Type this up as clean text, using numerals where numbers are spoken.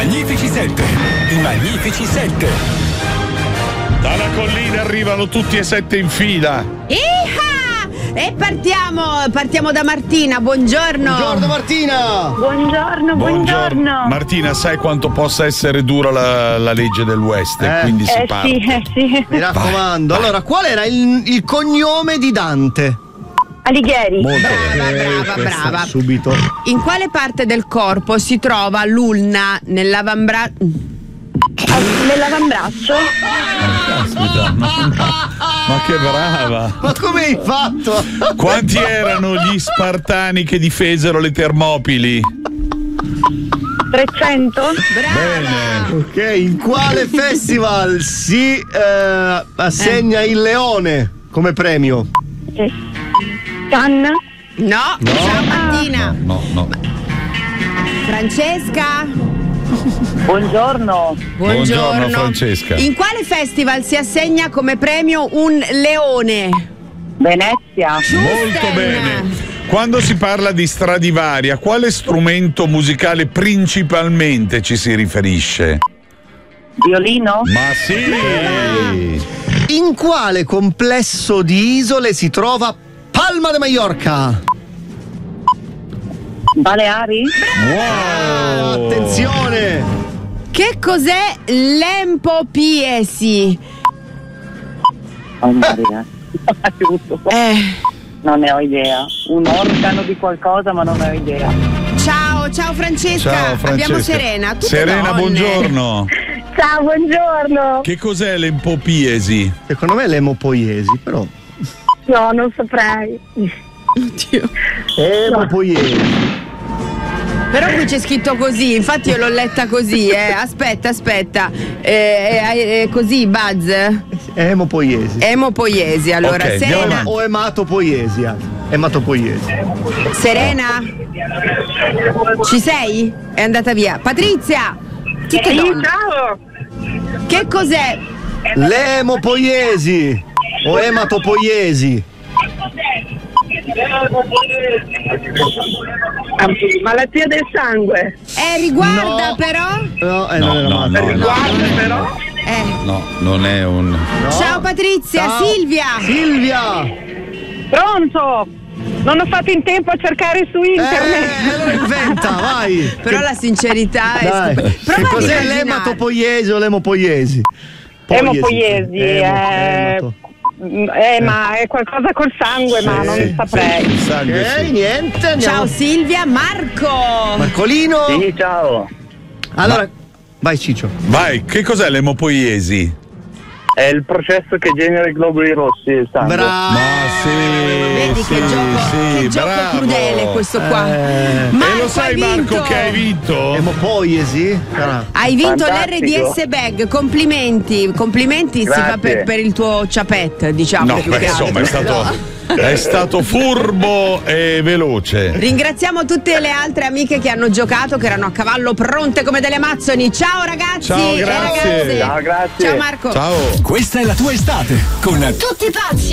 Magnifici 7. I Magnifici 7. Dalla collina arrivano tutti e 7 in fila. Iha! E partiamo da Martina, buongiorno. Buongiorno Martina. Buongiorno. Martina, sai quanto possa essere dura la legge del West, quindi si parte. Sì. Mi raccomando. Allora, qual era il cognome di Dante? Alighieri. Molto Brava. Subito. In quale parte del corpo si trova l'ulna nell'avambraccio? Nell'avambraccio? Caspita, ma che brava! Ma come hai fatto? Quanti erano gli Spartani che difesero le Termopili? 300? Bene. Ok, in quale festival si assegna il leone come premio? Cannes? No. Ciao Martina. No. Francesca? Buongiorno. Buongiorno, Francesca. In quale festival si assegna come premio un leone? Venezia. Molto bene. Quando si parla di Stradivari, a quale strumento musicale principalmente ci si riferisce? Violino? Ma sì! In quale complesso di isole si trova Palma de Mallorca? Baleari? Wow! Attenzione! Che cos'è l'empopiesi? Oh Maria. Aiuto. Non ne ho idea. Un organo di qualcosa, ma non ne ho idea. Ciao Francesca. Ciao, Francesca. Abbiamo Serena. Tutte Serena, donne. buongiorno. Ciao, buongiorno. Che cos'è l'empopiesi? Secondo me l'emopoiesi, però. No, non saprei. Oddio. Emopoiesi. Però qui c'è scritto così, infatti io l'ho letta così, aspetta. Così, Buzz. Emopoiesi. Emopoiesi, allora. Ok, Serena. O ematopoiesi anche. Ematopoiesi. Serena? Ci sei? È andata via. Patrizia! Tutte donne. Ciao. Che cos'è? L'emopoiesi o ematopoiesi. Malattia del sangue. Riguarda No. però? No, non era male. Riguarda però? No, non è un... No. Ciao Patrizia, Ciao. Silvia! Pronto? Non ho fatto in tempo a cercare su internet. Allora inventa, vai. Però la sincerità è Dai. Prova Che a cos'è immaginare. l'ematopoiesi o l'emopoiesi? Emopoiesi. Emato. Ma è qualcosa col sangue, ma non saprei. Il sangue, Ok, sì. niente. Andiamo. Ciao Silvia, Marco! Marcolino. Sì, ciao. Allora, vai Ciccio. Vai, che cos'è l'emopoiesi? È il processo che genera i globuli rossi, il sangue. Bravo. Ma sì, Vedi sì, che gioco bravo. crudele questo qua. E Marco, lo sai hai Marco vinto. che hai vinto? Emopoiesi? Hai vinto Fantastico. l'RDS bag, complimenti si fa Grazie. per il tuo ciapet, diciamo. No, più beh, che insomma, altro. è stato furbo e veloce. Ringraziamo tutte le altre amiche che hanno giocato, che erano a cavallo pronte come delle amazzoni. Ciao ragazzi! Ciao, e grazie. ragazze. Ciao, grazie. Ciao Marco! Ciao. Questa è la tua estate con Tutti pazzi!